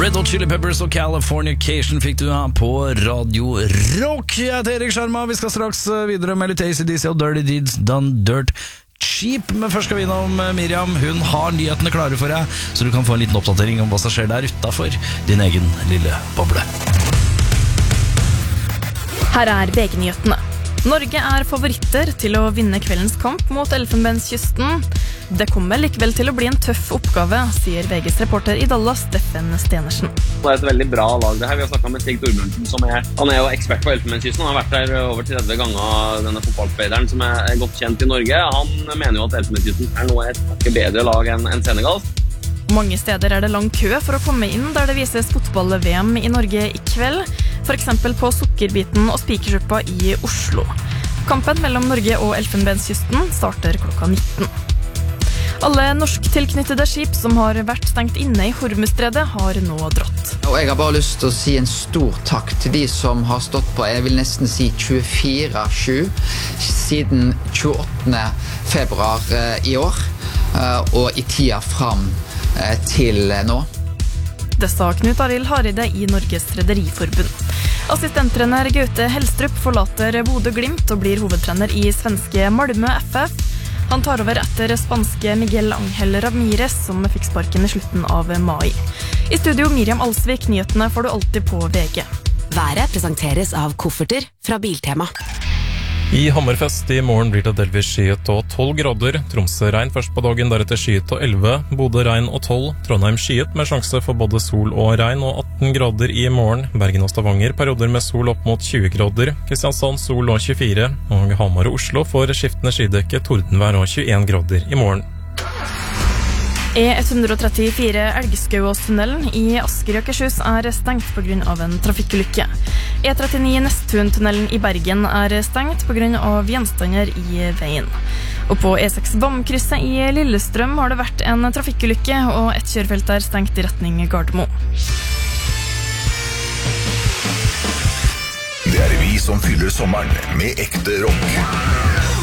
Red Hot Chili Peppers og Californication fikk du her på Radio Rock. Jeg heter Erik Sharma, vi skal straks videre med litt ACDC og Dirty Deeds Done Dirt Cheap. Men først skal vi innom Miriam. Hun har nyhetene klare for deg, så du kan få en liten oppdatering om hva som skjer der utenfor din egen lille boble. Her er VG-nyhetene. Norge er favoritter til å vinne kveldens kamp mot Elfenbenskysten. Det kommer likevel til å bli en tøff oppgave, sier VGs reporter i Dallas, Steffen Stenersen. Det er et veldig bra lag det her. Vi har snakket med Stig Torbjørnsen, han er jo ekspert på Elfenbenskysten. Han har vært der over 30 ganger, denne fotballspeideren som er godt kjent i Norge. Han mener jo at Elfenbenskysten er nå et ikke bedre lag enn Senegal. Mange steder er det lang kø for å komme inn der det vises fotball-VM i Norge i kveld, for eksempel på Sukkerbiten og Spikersuppa i Oslo. Kampen mellom Norge og Elfenbenskysten starter klokka 19. Alle norsktilknyttede skip som har vært stengt inne i Hormuzstredet har nå dratt. Og jeg har bare lyst til å si en stor takk til de som har stått på, jeg vil nesten si 24/7, siden 28. februar i år, og i tida fram til nå. Det sa Knut Arild Hareide i Norges Rederiforbund. Assistenttrener Gaute Helstrup forlater Bodø/Glimt og blir hovedtrener i svenske Malmö FF. Han tar over etter spanske Miguel Ángel Ramírez, som fikk sparken i slutten av mai. I studio Miriam Alsvik, nyhetene får du alltid på VG. Været presenteres av kofferter fra Biltema. I Hammerfest i morgen blir det delvis skyet og 12 grader. Tromsø regn først på dagen, deretter skyet og 11. Bodø regn og 12. Trondheim skyet med sjanse for både sol og regn og 18 grader i morgen. Bergen og Stavanger perioder med sol opp mot 20 grader. Kristiansand sol og 24. Og Hamar og Oslo får skiftende skydekke, tordenvær og 21 grader i morgen. E134 Elgskauåstunnelen i Asker og Akershus er stengt på grunn av en trafikkulykke. E39 Nesttun-tunnelen i Bergen er stengt på grunn av gjenstander i veien. Og på E6 Vamkrysset i Lillestrøm har det vært en trafikkulykke, og et kjørefelt er stengt i retning Gardermo. Det er vi som fyller sommeren med ekte rock.